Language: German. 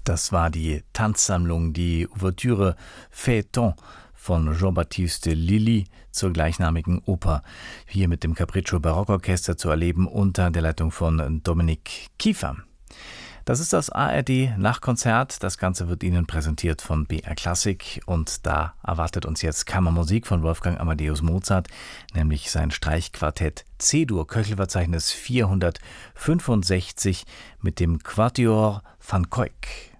Das war die Tanzsammlung, die Ouvertüre Feuilleton von Jean-Baptiste Lully zur gleichnamigen Oper, hier mit dem Capriccio Barockorchester zu erleben unter der Leitung von Dominik Kiefer. Das ist das ARD Nachkonzert. Das Ganze wird Ihnen präsentiert von BR Klassik und da erwartet uns jetzt Kammermusik von Wolfgang Amadeus Mozart, nämlich sein Streichquartett C-Dur, Köchelverzeichnis 465 mit dem Quatuor van Cuyck.